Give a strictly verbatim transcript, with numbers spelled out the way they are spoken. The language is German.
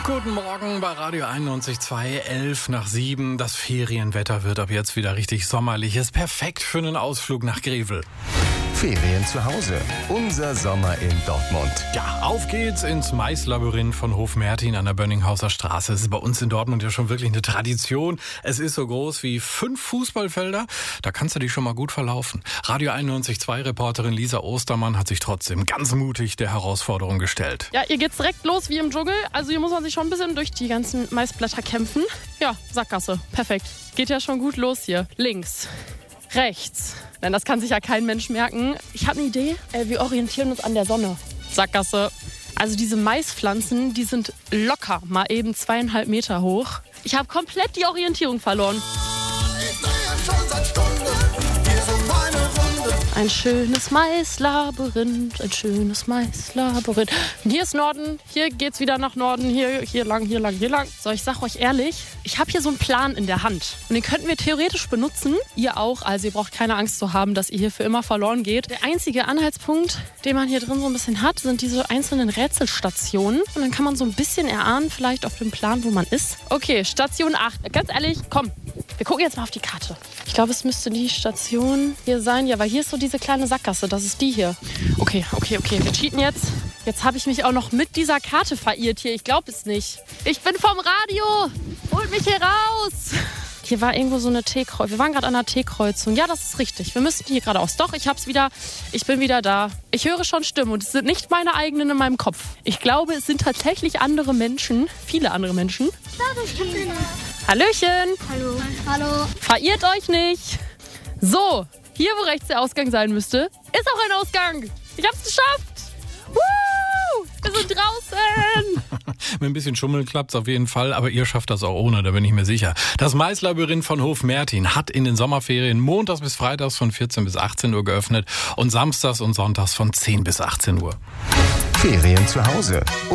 Guten Morgen bei Radio einundneunzig Komma zwei, elf nach sieben. Das Ferienwetter wird ab jetzt wieder richtig sommerlich. Ist perfekt für einen Ausflug nach Grevel. Ferien zu Hause. Unser Sommer in Dortmund. Ja, auf geht's ins Maislabyrinth von Hofmertin an der Bönninghauser Straße. Es ist bei uns in Dortmund ja schon wirklich eine Tradition. Es ist so groß wie fünf Fußballfelder. Da kannst du dich schon mal gut verlaufen. Radio einundneunzig Komma zwei Reporterin Lisa Ostermann hat sich trotzdem ganz mutig der Herausforderung gestellt. Ja, hier geht's direkt los wie im Dschungel. Also hier muss man sich schon ein bisschen durch die ganzen Maisblätter kämpfen. Ja, Sackgasse. Perfekt. Geht ja schon gut los hier. Links. Rechts. Denn das kann sich ja kein Mensch merken. Ich habe eine Idee. Äh, wir orientieren uns an der Sonne. Sackgasse. Also diese Maispflanzen, die sind locker mal eben zweieinhalb Meter hoch. Ich habe komplett die Orientierung verloren. Ein schönes Maislabyrinth, ein schönes Maislabyrinth. Und hier ist Norden, hier geht's wieder nach Norden, hier, hier lang, hier lang, hier lang. So, ich sag euch ehrlich, ich habe hier so einen Plan in der Hand. Und den könnten wir theoretisch benutzen, ihr auch. Also ihr braucht keine Angst zu haben, dass ihr hier für immer verloren geht. Der einzige Anhaltspunkt, den man hier drin so ein bisschen hat, sind diese einzelnen Rätselstationen. Und dann kann man so ein bisschen erahnen, vielleicht auf dem Plan, wo man ist. Okay, Station acht. Ganz ehrlich, komm, wir gucken jetzt mal auf die Karte. Ich glaube, es müsste die Station hier sein. Ja, weil hier ist so diese kleine Sackgasse. Das ist die hier. Okay, okay, okay. Wir cheaten jetzt. Jetzt habe ich mich auch noch mit dieser Karte verirrt hier. Ich glaube es nicht. Ich bin vom Radio. Holt mich hier raus. Hier war irgendwo so eine T-Kreuzung. Wir waren gerade an einer T-Kreuzung. Ja, das ist richtig. Wir müssten hier geradeaus. Doch, ich hab's wieder. Ich bin wieder da. Ich höre schon Stimmen und es sind nicht meine eigenen in meinem Kopf. Ich glaube, es sind tatsächlich andere Menschen. Viele andere Menschen. Hallöchen. Hallo. Hallo. Verirrt euch nicht. So, hier wo rechts der Ausgang sein müsste, ist auch ein Ausgang. Ich hab's geschafft. Woo! Wir sind draußen. Mit ein bisschen Schummeln klappt's auf jeden Fall, aber ihr schafft das auch ohne, da bin ich mir sicher. Das Maislabyrinth von Hofmertin hat in den Sommerferien montags bis freitags von vierzehn bis achtzehn Uhr geöffnet und samstags und sonntags von zehn bis achtzehn Uhr. Ferien zu Hause.